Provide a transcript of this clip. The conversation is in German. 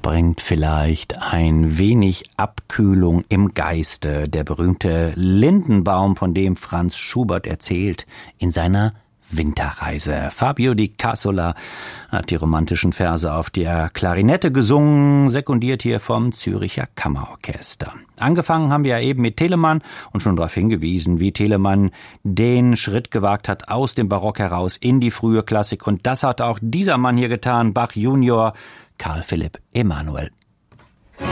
bringt vielleicht ein wenig Abkühlung im Geiste der berühmte Lindenbaum, von dem Franz Schubert erzählt in seiner Winterreise. Fabio Di Cassola hat die romantischen Verse auf der Klarinette gesungen, sekundiert hier vom Zürcher Kammerorchester. Angefangen haben wir ja eben mit Telemann und schon darauf hingewiesen, wie Telemann den Schritt gewagt hat aus dem Barock heraus in die frühe Klassik. Und das hat auch dieser Mann hier getan, Bach Junior, Carl Philipp Emanuel.